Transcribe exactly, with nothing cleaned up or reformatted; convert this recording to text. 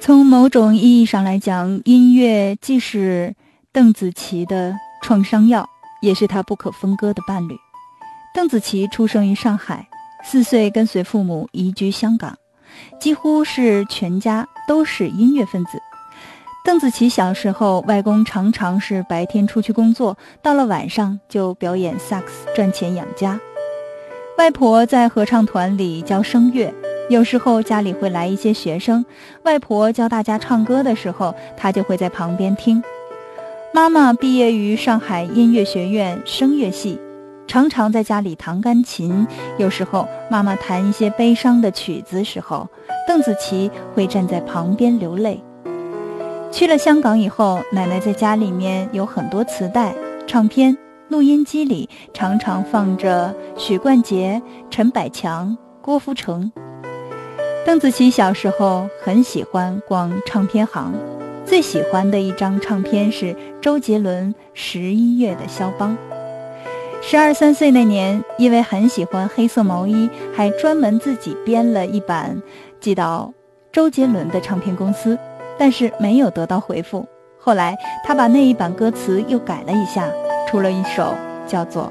从某种意义上来讲，音乐既是邓紫棋的创伤药，也是她不可分割的伴侣。邓紫棋出生于上海，四岁跟随父母移居香港，几乎是全家都是音乐分子。邓紫棋小时候，外公常常是白天出去工作，到了晚上就表演萨克斯赚钱养家。外婆在合唱团里教声乐，有时候家里会来一些学生，外婆教大家唱歌的时候，她就会在旁边听。妈妈毕业于上海音乐学院声乐系，常常在家里弹钢琴，有时候妈妈弹一些悲伤的曲子时候，邓紫棋会站在旁边流泪。去了香港以后，奶奶在家里面有很多磁带、唱片，录音机里常常放着许冠杰、陈百强、郭富城。邓紫棋小时候很喜欢逛唱片行，最喜欢的一张唱片是周杰伦《十一月的肖邦》。十二三岁那年，因为很喜欢黑色毛衣，还专门自己编了一版寄到周杰伦的唱片公司，但是没有得到回复。后来他把那一版歌词又改了一下，出了一首叫做